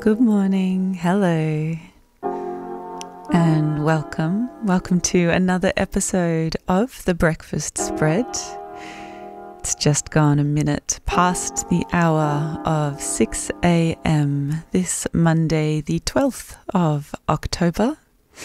Good morning, hello, and welcome. Welcome to another episode of The Breakfast Spread. It's just gone a minute past the hour of 6 a.m. this Monday, the 12th of October.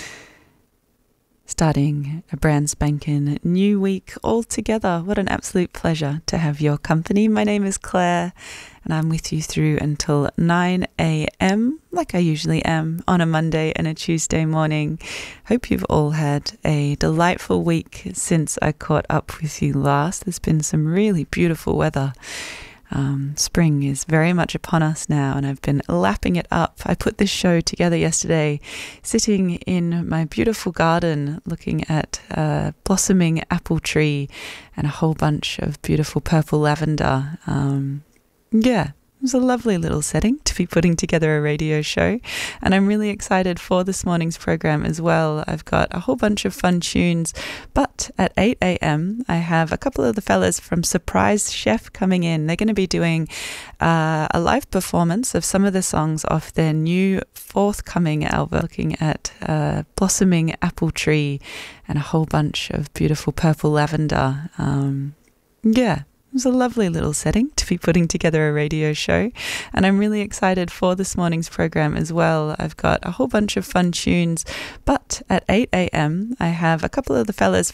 Starting a brand spanking new week all together. What an absolute pleasure to have your company. My name is Claire and I'm with you through until 9 a.m. like I usually am on a Monday and a Tuesday morning. Hope you've all had a delightful week since I caught up with you last. There's been some really beautiful weather. Spring is very much upon us now and I've been lapping it up. I put this show together yesterday sitting in my beautiful garden looking at a blossoming apple tree and a whole bunch of beautiful purple lavender. It was a lovely little setting to be putting together a radio show, and I'm really excited for this morning's program as well. I've got a whole bunch of fun tunes, but at 8 a.m. I have a couple of the fellas from Surprise Chef coming in. They're going to be doing a live performance of some of the songs off their new forthcoming album, looking at blossoming apple tree and a whole bunch of beautiful purple lavender. It was a lovely little setting to be putting together a radio show, and I'm really excited for this morning's program as well. I've got a whole bunch of fun tunes, but at 8 a.m. I have a couple of the fellas